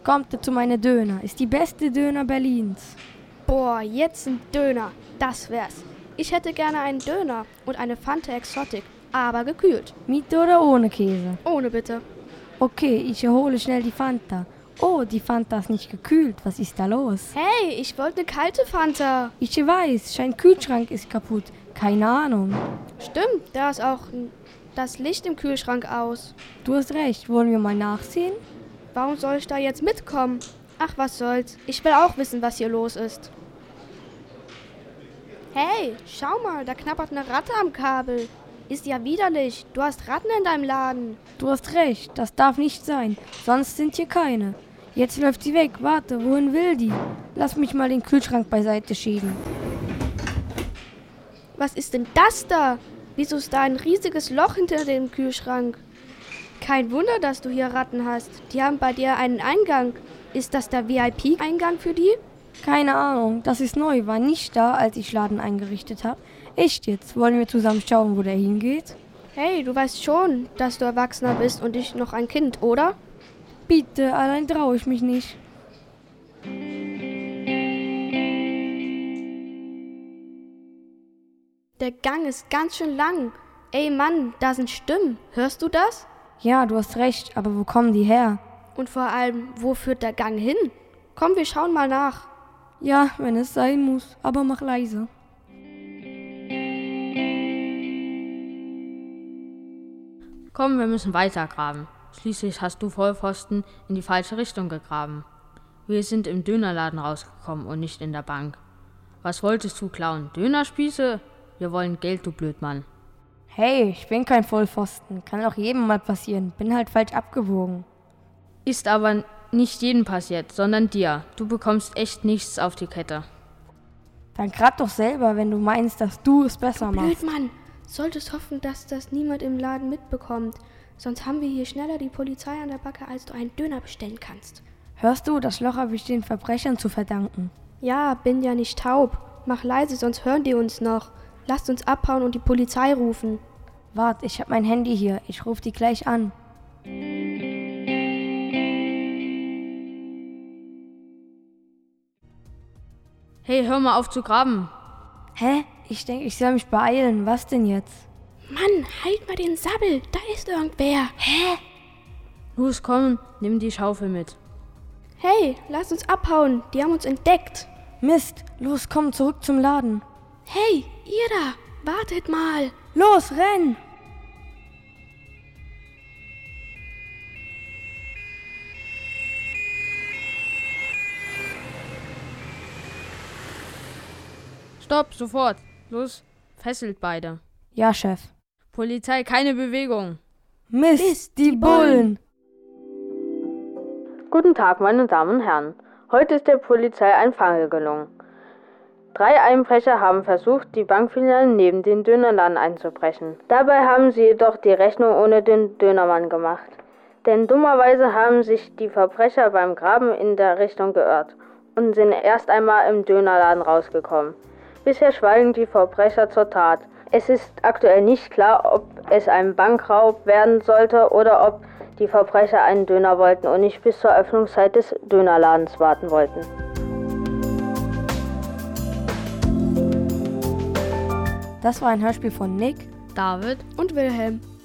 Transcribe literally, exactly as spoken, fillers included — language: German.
Kommt zu meine Döner. Ist die beste Döner Berlins. Boah, jetzt ein Döner. Das wär's. Ich hätte gerne einen Döner und eine Fanta Exotic, aber gekühlt. Mit oder ohne Käse? Ohne bitte. Okay, ich hole schnell die Fanta. Oh, die Fanta ist nicht gekühlt. Was ist da los? Hey, ich wollte eine kalte Fanta. Ich weiß, scheint Kühlschrank ist kaputt. Keine Ahnung. Stimmt, da ist auch das Licht im Kühlschrank aus. Du hast recht. Wollen wir mal nachsehen? Warum soll ich da jetzt mitkommen? Ach, was soll's. Ich will auch wissen, was hier los ist. Hey, schau mal, da knabbert eine Ratte am Kabel. Ist ja widerlich. Du hast Ratten in deinem Laden. Du hast recht, das darf nicht sein. Sonst sind hier keine. Jetzt läuft sie weg. Warte, wohin will die? Lass mich mal den Kühlschrank beiseite schieben. Was ist denn das da? Wieso ist da ein riesiges Loch hinter dem Kühlschrank? Kein Wunder, dass du hier Ratten hast. Die haben bei dir einen Eingang. Ist das der V I P-Eingang für die? Keine Ahnung, das ist neu. War nicht da, als ich Laden eingerichtet habe. Echt jetzt? Wollen wir zusammen schauen, wo der hingeht? Hey, du weißt schon, dass du Erwachsener bist und ich noch ein Kind, oder? Bitte, allein traue ich mich nicht. Der Gang ist ganz schön lang. Ey Mann, da sind Stimmen. Hörst du das? Ja, du hast recht, aber wo kommen die her? Und vor allem, wo führt der Gang hin? Komm, wir schauen mal nach. Ja, wenn es sein muss, aber mach leise. Komm, wir müssen weitergraben. Schließlich hast du Vollpfosten in die falsche Richtung gegraben. Wir sind im Dönerladen rausgekommen und nicht in der Bank. Was wolltest du klauen? Dönerspieße? Wir wollen Geld, du Blödmann. Hey, ich bin kein Vollpfosten. Kann auch jedem mal passieren. Bin halt falsch abgewogen. Ist aber nicht jedem passiert, sondern dir. Du bekommst echt nichts auf die Kette. Dann grad doch selber, wenn du meinst, dass du es besser machst. Blödmann, solltest hoffen, dass das niemand im Laden mitbekommt. Sonst haben wir hier schneller die Polizei an der Backe, als du einen Döner bestellen kannst. Hörst du, das Loch habe ich den Verbrechern zu verdanken. Ja, bin ja nicht taub. Mach leise, sonst hören die uns noch. Lasst uns abhauen und die Polizei rufen. Wart, ich hab mein Handy hier. Ich ruf die gleich an. Hey, hör mal auf zu graben. Hä? Ich denke, ich soll mich beeilen. Was denn jetzt? Mann, halt mal den Sabbel. Da ist irgendwer. Hä? Los, komm, nimm die Schaufel mit. Hey, lass uns abhauen. Die haben uns entdeckt. Mist, los, komm zurück zum Laden. Hey, ihr da, wartet mal. Los, renn! Stopp, sofort. Los, fesselt beide. Ja, Chef. Polizei, keine Bewegung. Mist, Mist, die die Bullen! Guten Tag, meine Damen und Herren. Heute ist der Polizei ein Fall gelungen. Drei Einbrecher haben versucht, die Bankfiliale neben den Dönerladen einzubrechen. Dabei haben sie jedoch die Rechnung ohne den Dönermann gemacht. Denn dummerweise haben sich die Verbrecher beim Graben in der Richtung geirrt und sind erst einmal im Dönerladen rausgekommen. Bisher schweigen die Verbrecher zur Tat. Es ist aktuell nicht klar, ob es ein Bankraub werden sollte oder ob die Verbrecher einen Döner wollten und nicht bis zur Öffnungszeit des Dönerladens warten wollten. Das war ein Hörspiel von Nick, David Und Wilhelm.